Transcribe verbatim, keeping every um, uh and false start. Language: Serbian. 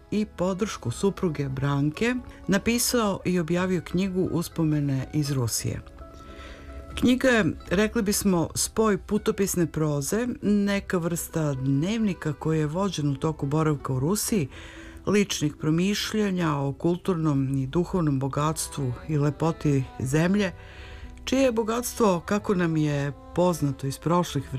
i podršku supruge Branke napisao i objavio knjigu Uspomene iz Rusije. Knjiga je, rekli bismo, spoj putopisne proze, neka vrsta dnevnika koji je vođen u toku boravka u Rusiji, ličnih promišljanja o kulturnom i duhovnom bogatstvu i lepoti zemlje, čije je bogatstvo, kako nam je poznato iz prošlih vremena,